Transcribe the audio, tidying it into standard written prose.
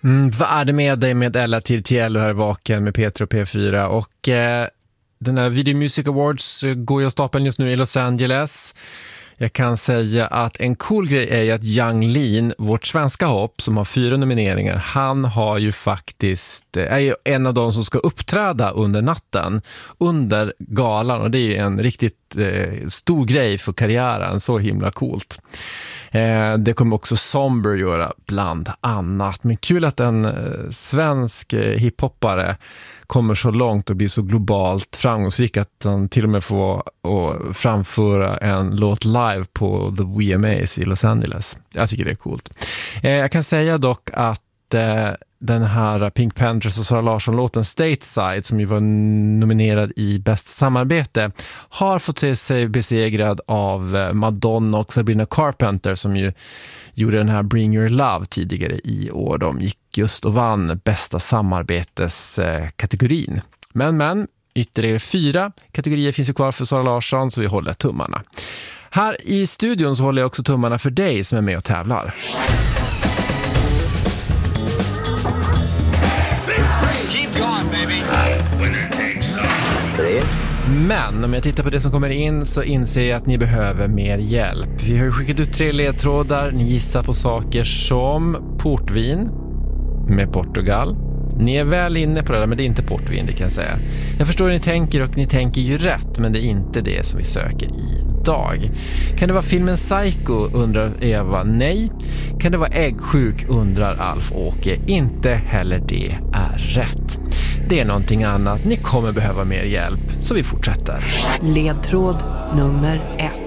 Vad är det med dig med Ella till och här vaken med Peter och P4 och den här Video Music Awards går ju av stapeln just nu i Los Angeles. Jag kan säga att en cool grej är ju att Yung Lean, vårt svenska hopp som har 4 nomineringar, han har ju faktiskt, är ju en av de som ska uppträda under natten under galan, och det är ju en riktigt stor grej för karriären, så himla coolt. Det kommer också Somber göra bland annat. Men kul att en svensk hiphoppare kommer så långt och blir så globalt framgångsrik att han till och med får framföra en låt live på The VMAs i Los Angeles. Jag tycker det är coolt. Jag kan säga dock att den här Pink Panthers och Sara Larsson-låten Stateside, som ju var nominerad i Bäst samarbete, har fått se sig besegrad av Madonna och Sabrina Carpenter, som ju gjorde den här Bring Your Love tidigare i år. De gick just och vann bästa samarbetskategorin. Men ytterligare 4 kategorier finns ju kvar för Sara Larsson, så vi håller tummarna. Här i studion så håller jag också tummarna för dig som är med och tävlar. Men om jag tittar på det som kommer in så inser jag att ni behöver mer hjälp. Vi har skickat ut 3 ledtrådar. Ni gissar på saker som portvin med Portugal. Ni är väl inne på det där, men det är inte portvin, det kan jag säga. Jag förstår hur ni tänker, och ni tänker ju rätt, men det är inte det som vi söker idag. Kan det vara filmen Psycho, undrar Eva? Nej. Kan det vara äggsjuk, undrar Alf-Åke? Inte heller det är rätt. Det är någonting annat. Ni kommer behöva mer hjälp, så vi fortsätter. Ledtråd nummer 1.